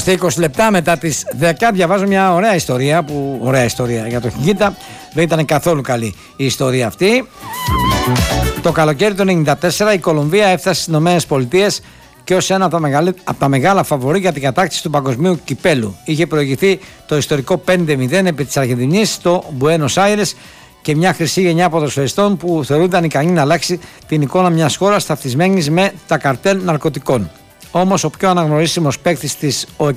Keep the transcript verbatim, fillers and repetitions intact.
Στα είκοσι λεπτά μετά τις δέκα διαβάζω μια ωραία ιστορία, που, ωραία ιστορία για τον Χιγκίτα, δεν ήταν καθόλου καλή η ιστορία αυτή. Το καλοκαίρι του ενενήντα τέσσερα η Κολομβία έφτασε στις ΗΠΑ και ως ένα από τα, μεγάλη, από τα μεγάλα φαβορί για την κατάκτηση του παγκοσμίου κυπέλου. Είχε προηγηθεί το ιστορικό πέντε μηδέν επί της Αργεντινής στο Μπουένος Άιρες και μια χρυσή γενιά ποδοσφαιριστών που θεωρούνταν ικανή να αλλάξει την εικόνα μιας χώρας ταυτισμένης με τα καρτέλ ναρκωτικών. Όμως ο πιο αναγνωρίσιμος παίκτης της